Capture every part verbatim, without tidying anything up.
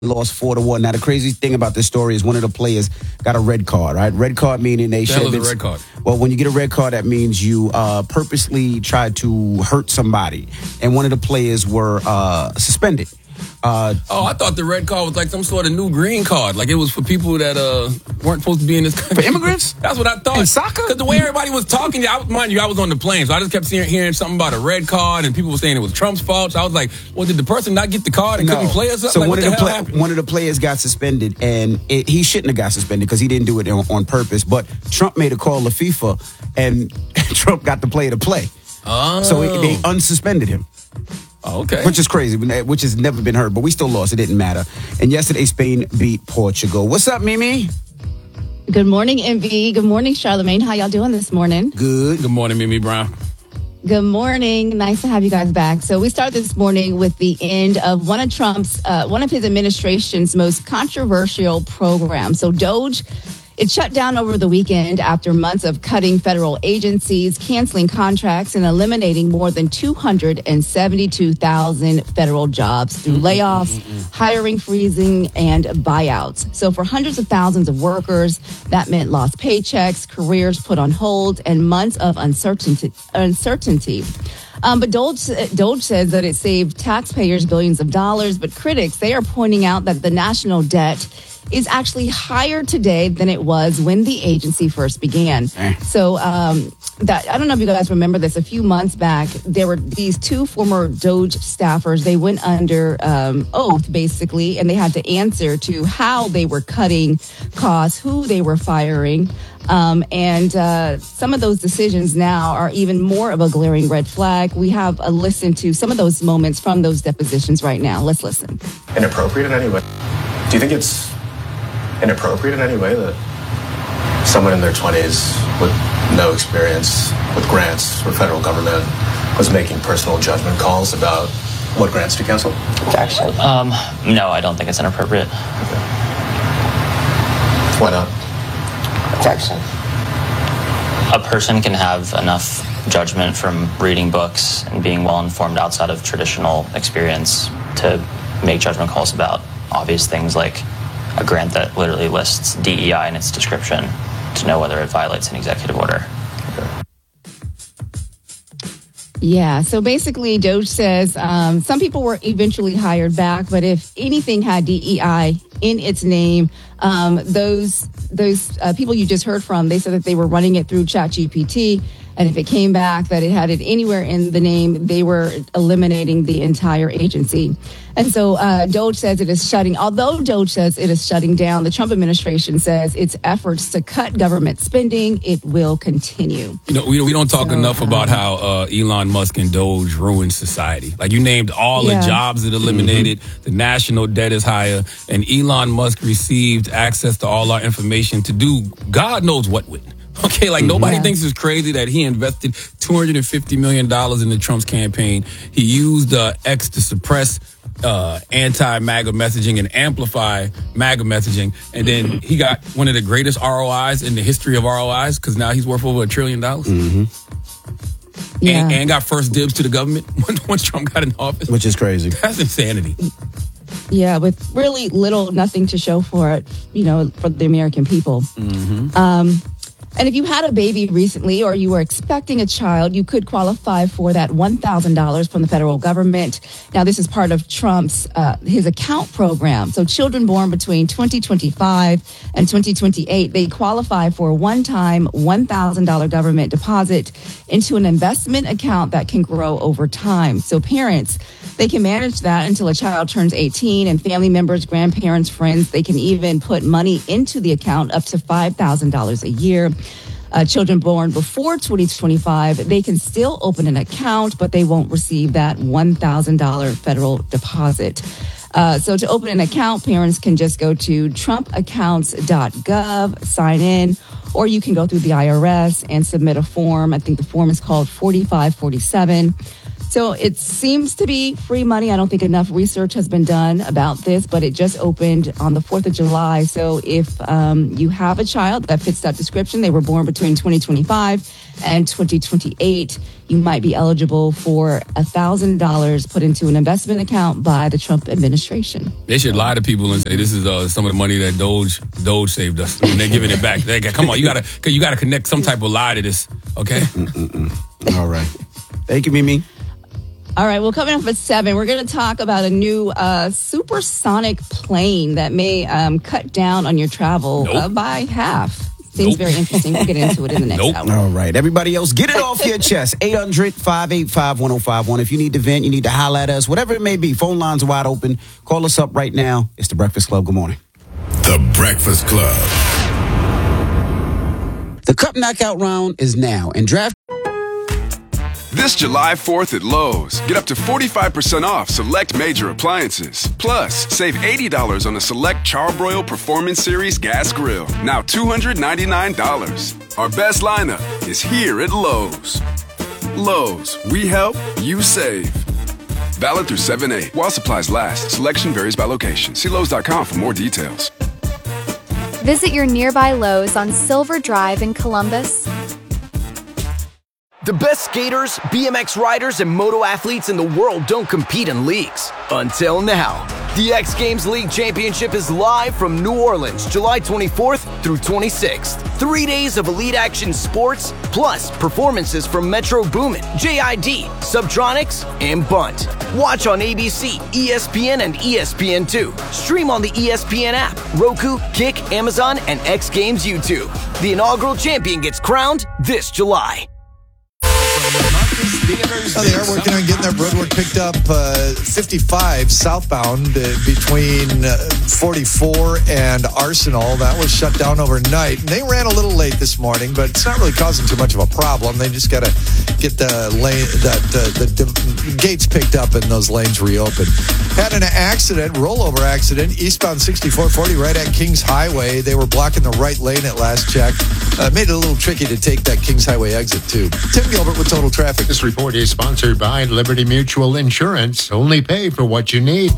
lost four to one. Now, the crazy thing about this story is one of the players got a red card, right? Red card meaning they should have been... red card? Well, when you get a red card, that means you uh, purposely tried to hurt somebody. And one of the players were uh, suspended. Uh, oh, I thought the red card was like some sort of new green card. Like it was for people that uh, weren't supposed to be in this country. For immigrants? That's what I thought. In soccer? Because the way everybody was talking, I, mind you, I was on the plane, so I just kept seeing, hearing something about a red card, and people were saying it was Trump's fault. So I was like, well, did the person not get the card and no. couldn't play or something? So like, one, of the the play, one of the players got suspended, and it, he shouldn't have got suspended because he didn't do it on, on purpose. But Trump made a call to FIFA, and Trump got the player to play. Oh. So it, they unsuspended him. Oh, okay. Which is crazy, which has never been heard, but we still lost. It didn't matter. And yesterday, Spain beat Portugal. What's up, Mimi? Good morning, M V. Good morning, Charlamagne. How y'all doing this morning? Good. Good morning, Mimi Brown. Good morning. Nice to have you guys back. So we start this morning with the end of one of Trump's, uh, one of his administration's most controversial programs. So Doge, it shut down over the weekend after months of cutting federal agencies, canceling contracts, and eliminating more than two hundred seventy-two thousand federal jobs through layoffs, hiring freezing, and buyouts. So for hundreds of thousands of workers, that meant lost paychecks, careers put on hold, and months of uncertainty. uncertainty. Um, but Doge, Doge says that it saved taxpayers billions of dollars, but critics, they are pointing out that the national debt is actually higher today than it was when the agency first began. Eh. So um, that I don't know if you guys remember this. A few months back, there were these two former Doge staffers. They went under um, oath, basically, and they had to answer to how they were cutting costs, who they were firing. Um, and uh, some of those decisions now are even more of a glaring red flag. We have a listen to some of those moments from those depositions right now. Let's listen. Inappropriate in any way? Do you think it's inappropriate in any way that someone in their twenties with no experience with grants or federal government was making personal judgment calls about what grants to cancel? Objection. Um, no, I don't think it's inappropriate. Okay. Why not? Objection. A person can have enough judgment from reading books and being well informed outside of traditional experience to make judgment calls about obvious things like a grant that literally lists D E I in its description to know whether it violates an executive order. Yeah, so basically Doge says um, some people were eventually hired back, but if anything had D E I in its name, um, those those uh, people you just heard from, they said that they were running it through ChatGPT, and if it came back that it had it anywhere in the name, they were eliminating the entire agency. And so uh, Doge says it is shutting, although Doge says it is shutting down, the Trump administration says its efforts to cut government spending, it will continue. You know, we, we don't talk so, enough um, about how uh, Elon Musk and Doge ruined society. Like, you named all yeah. the jobs that eliminated, mm-hmm. the national debt is higher, and Elon Musk received access to all our information to do God knows what with. Okay, like nobody yeah. thinks it's crazy that he invested two hundred fifty million dollars in the Trump's campaign. He used uh, X to suppress uh, anti-MAGA messaging and amplify MAGA messaging. And then he got one of the greatest R O Is in the history of R O Is because now he's worth over a trillion dollars. Mm-hmm. Yeah. And, and got first dibs to the government once Trump got in office. Which is crazy. That's insanity. Yeah, with really little, nothing to show for it, you know, for the American people. Mm-hmm. Um, and if you had a baby recently or you were expecting a child, you could qualify for that one thousand dollars from the federal government. Now, this is part of Trump's, uh, his account program. So children born between twenty twenty-five and twenty twenty-eight, they qualify for a one-time one thousand dollars government deposit into an investment account that can grow over time. So parents, they can manage that until a child turns eighteen, and family members, grandparents, friends, they can even put money into the account up to five thousand dollars a year. Uh, children born before twenty twenty-five, they can still open an account, but they won't receive that one thousand dollars federal deposit. Uh, so to open an account, parents can just go to trump accounts dot gov, sign in, or you can go through the I R S and submit a form. I think the form is called forty-five forty-seven. So it seems to be free money. I don't think enough research has been done about this, but it just opened on the fourth of July. So if um, you have a child that fits that description, they were born between twenty twenty-five and twenty twenty-eight, you might be eligible for one thousand dollars put into an investment account by the Trump administration. They should lie to people and say this is uh, some of the money that Doge Doge saved us, and they're giving it back. They got, come on, you gotta you gotta connect some type of lie to this, okay? Mm-mm-mm. All right. Thank you, Mimi. All right, well, coming up at seven, we're going to talk about a new uh, supersonic plane that may um, cut down on your travel nope. uh, by half. Seems Nope. very interesting. We'll get into it in the next Nope. hour. All right. Everybody else, get it off your chest. eight hundred, five eight five, one oh five one. If you need to vent, you need to holler at us, whatever it may be. Phone lines are wide open. Call us up right now. It's The Breakfast Club. Good morning. The Breakfast Club. The Cup Knockout round is now, and draft. This July fourth at Lowe's, get up to forty-five percent off select major appliances. Plus, save eighty dollars on a select Charbroil Performance Series gas grill, now two hundred ninety-nine dollars. Our best lineup is here at Lowe's. Lowe's, we help, you save. Valid through seven eight. While supplies last, selection varies by location. See Lowe's dot com for more details. Visit your nearby Lowe's on Silver Drive in Columbus. The best skaters, B M X riders, and moto athletes in the world don't compete in leagues. Until now. The X Games League Championship is live from New Orleans, July twenty-fourth through twenty-sixth. Three days of elite action sports, plus performances from Metro Boomin, J I D, Subtronics, and Bunt. Watch on A B C, E S P N, and E S P N two. Stream on the E S P N app, Roku, Kick, Amazon, and X Games YouTube. The inaugural champion gets crowned this July. Oh, they are working on getting that roadwork picked up uh, fifty-five southbound uh, between uh, forty-four and Arsenal. That was shut down overnight. And they ran a little late this morning, but it's not really causing too much of a problem. They just got to get the lane, that uh, the, the gates picked up and those lanes reopened. Had an accident, rollover accident, eastbound sixty-four forty right at Kings Highway. They were blocking the right lane at last check. Uh, made it a little tricky to take that Kings Highway exit too. Tim Gilbert with Total Traffic. This report is sponsored by Liberty Mutual Insurance. Only pay for what you need.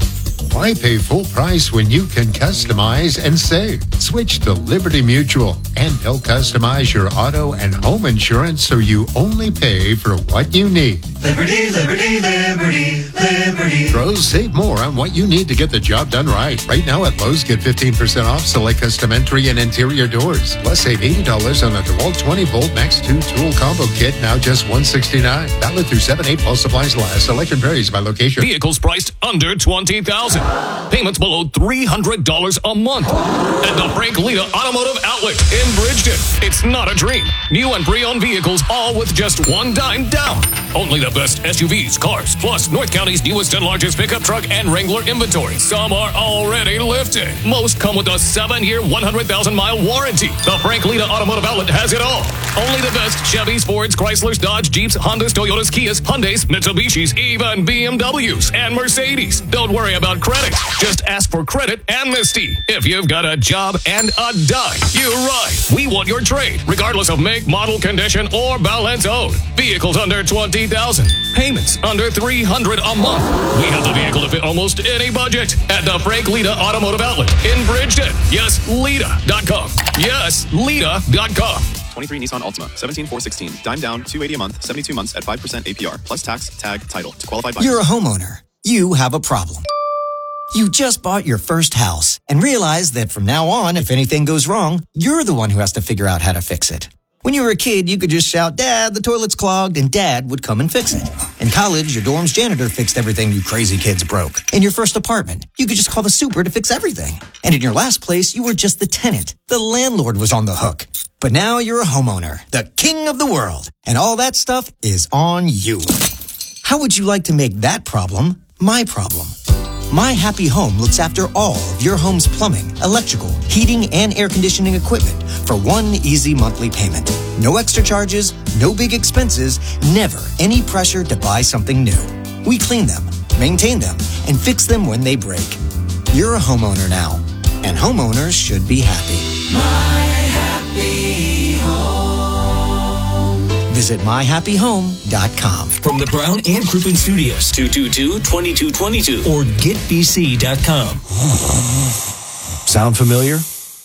Why pay full price when you can customize and save? Switch to Liberty Mutual and they'll customize your auto and home insurance so you only pay for what you need. Liberty, liberty, liberty, liberty. Pros save more on what you need to get the job done right. Right now at Lowe's, get fifteen percent off select custom entry and interior doors. Plus save eighty dollars on a DeWalt twenty volt Max two tool combo kit, now just one hundred sixty-nine dollars. Valid through seven eight while supplies last. Selection varies by location. Vehicles priced under twenty thousand dollars. Payments below three hundred dollars a month. At the Frank Lita Automotive Outlet in Bridgeton. It's not a dream. New and pre-owned vehicles, all with just one dime down. Only the best S U Vs, cars, plus North County's newest and largest pickup truck and Wrangler inventory. Some are already lifted. Most come with a seven-year, one hundred thousand mile warranty. The Frank Lita Automotive Outlet has it all. Only the best Chevys, Fords, Chryslers, Dodge, Jeeps, Hondas, Toyotas, Kias, Hyundais, Mitsubishis, even B M Ws and Mercedes. Don't worry about credit. Just ask for credit amnesty. If you've got a job and a dime, you're right. We want your trade, regardless of make, model, condition, or balance owed. Vehicles under twenty thousand dollars. Payments under three hundred dollars a month. We have the vehicle to fit almost any budget at the Frank Lita Automotive Outlet in Bridgeton. Yes, Lita dot com. Yes, Lita dot com. twenty-three Nissan Altima, seventeen four sixteen. Dime down, two hundred eighty dollars a month, seventy-two months at five percent A P R, plus tax, tag, title. To qualify buyers. You're a homeowner. You have a problem. You just bought your first house and realize that from now on, if anything goes wrong, you're the one who has to figure out how to fix it. When you were a kid, you could just shout, "Dad, the toilet's clogged," and Dad would come and fix it. In college, your dorm's janitor fixed everything you crazy kids broke. In your first apartment, you could just call the super to fix everything. And in your last place, you were just the tenant. The landlord was on the hook. But now you're a homeowner, the king of the world, and all that stuff is on you. How would you like to make that problem my problem? My Happy Home looks after all of your home's plumbing, electrical, heating, and air conditioning equipment for one easy monthly payment. No extra charges, no big expenses, never any pressure to buy something new. We clean them, maintain them, and fix them when they break. You're a homeowner now, and homeowners should be happy. My happy home. Visit visit my happy home dot com. From the Brown and Crouppen Studios, two two two, two two two two or get b c dot com. Sound familiar?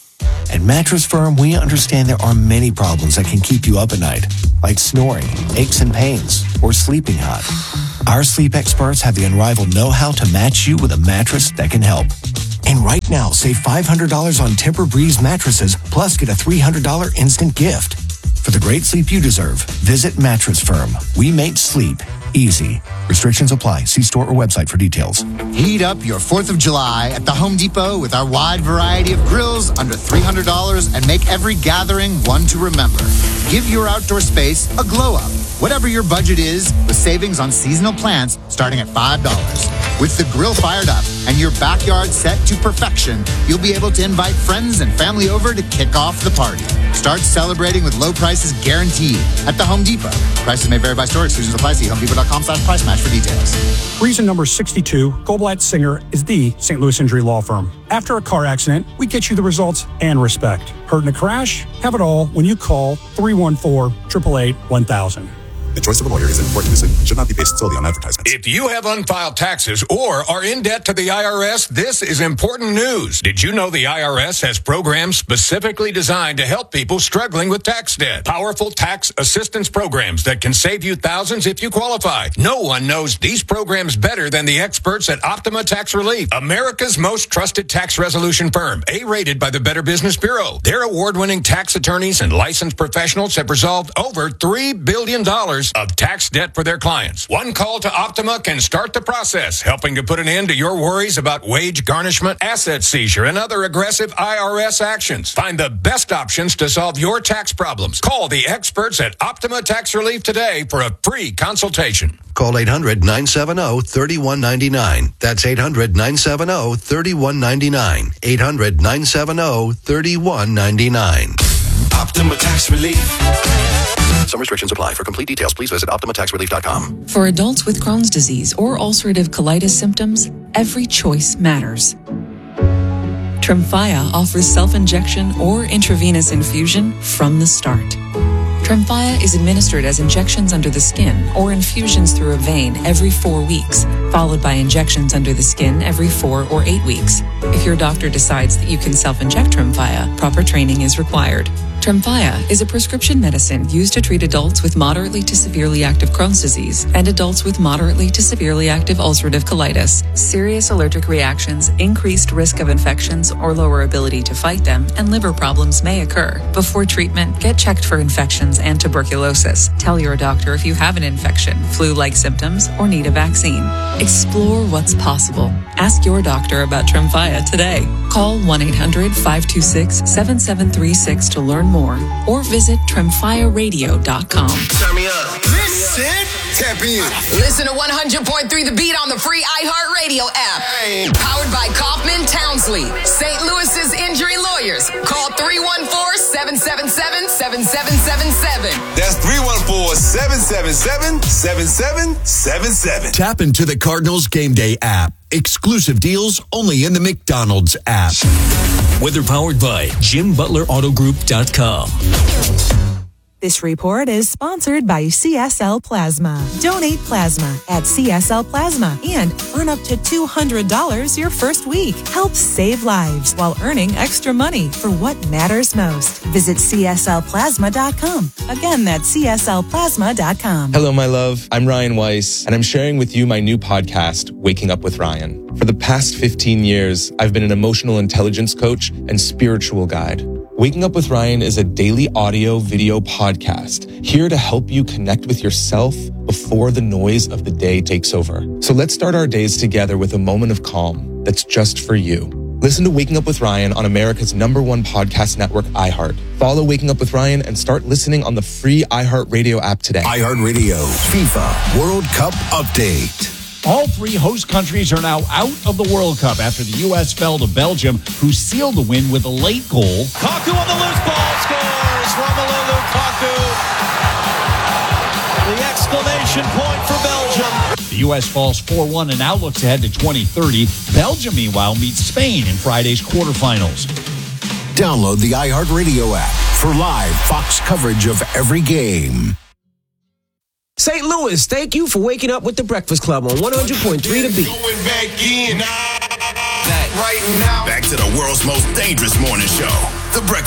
At Mattress Firm, we understand there are many problems that can keep you up at night, like snoring, aches and pains, or sleeping hot. Our sleep experts have the unrivaled know-how to match you with a mattress that can help. And right now, save five hundred dollars on Tempur-Breeze mattresses, plus get a three hundred dollars instant gift. For the great sleep you deserve, visit Mattress Firm. We make sleep easy. Restrictions apply. See store or website for details. Heat up your fourth of July at the Home Depot with our wide variety of grills under three hundred dollars and make every gathering one to remember. Give your outdoor space a glow up. Whatever your budget is, with savings on seasonal plants starting at five dollars. With the grill fired up and your backyard set to perfection, you'll be able to invite friends and family over to kick off the party. Start celebrating with low prices guaranteed at the Home Depot. Prices may vary by store. Exclusions apply. See home depot dot com slash price match for details. Reason number sixty-two, Goldblatt Singer is the Saint Louis injury law firm. After a car accident, we get you the results and respect. Hurt in a crash? Have it all when you call three one four, eight eight eight, one thousand. The choice of a lawyer is an important decision and should not be based solely on advertisements. If you have unfiled taxes or are in debt to the I R S, this is important news. Did you know the I R S has programs specifically designed to help people struggling with tax debt? Powerful tax assistance programs that can save you thousands if you qualify. No one knows these programs better than the experts at Optima Tax Relief, America's most trusted tax resolution firm, A-rated by the Better Business Bureau. Their award-winning tax attorneys and licensed professionals have resolved over three billion dollars of tax debt for their clients. One call to Optima can start the process, helping to put an end to your worries about wage garnishment, asset seizure, and other aggressive I R S actions. Find the best options to solve your tax problems. Call the experts at Optima Tax Relief today for a free consultation. Call eight hundred, nine seven zero, three one nine nine. That's eight hundred, nine seven zero, three one nine nine. eight hundred, nine seven zero, three one nine nine. Optima Tax Relief. Some restrictions apply. For complete details, please visit optima tax relief dot com. For adults with Crohn's disease or ulcerative colitis symptoms, every choice matters. Tremfya offers self-injection or intravenous infusion from the start. Tremfya is administered as injections under the skin or infusions through a vein every four weeks, followed by injections under the skin every four or eight weeks. If your doctor decides that you can self-inject Tremfya, proper training is required. Tremfya is a prescription medicine used to treat adults with moderately to severely active Crohn's disease and adults with moderately to severely active ulcerative colitis. Serious allergic reactions, increased risk of infections or lower ability to fight them, and liver problems may occur. Before treatment, get checked for infections and tuberculosis. Tell your doctor if you have an infection, flu-like symptoms, or need a vaccine. Explore what's possible. Ask your doctor about Tremfya today. Call one eight hundred, five two six, seven seven three six to learn more, or visit tremfya radio dot com. Turn me up. Listen, tap in. Listen to one hundred point three The Beat on the free iHeartRadio app. Hey. Powered by Kaufman Townsley, Saint Louis's injury lawyers. Call three one four, seven seven seven, seven seven seven seven. That's three one four, seven seven seven, seven seven seven seven. Tap into the Cardinals Game Day app. Exclusive deals only in the McDonald's app. Weather powered by Jim Butler Auto Group dot com. This report is sponsored by C S L Plasma. Donate plasma at C S L Plasma and earn up to two hundred dollars your first week. Help save lives while earning extra money for what matters most. Visit C S L plasma dot com. Again, that's C S L plasma dot com. Hello, my love. I'm Ryan Weiss, and I'm sharing with you my new podcast, Waking Up with Ryan. For the past fifteen years, I've been an emotional intelligence coach and spiritual guide. Waking Up with Ryan is a daily audio video podcast here to help you connect with yourself before the noise of the day takes over. So let's start our days together with a moment of calm that's just for you. Listen to Waking Up with Ryan on America's number one podcast network, iHeart. Follow Waking Up with Ryan and start listening on the free iHeartRadio app today. iHeartRadio FIFA World Cup Update. All three host countries are now out of the World Cup after the U S fell to Belgium, who sealed the win with a late goal. Kaku on the loose ball scores. Romelu Lukaku. The exclamation point for Belgium. The U S falls four one and now looks ahead to twenty thirty. Belgium, meanwhile, meets Spain in Friday's quarterfinals. Download the iHeartRadio app for live Fox coverage of every game. Saint Louis, thank you for waking up with the Breakfast Club on one hundred point three The Beat. Going back in. Back right now. Back to the world's most dangerous morning show. The Breakfast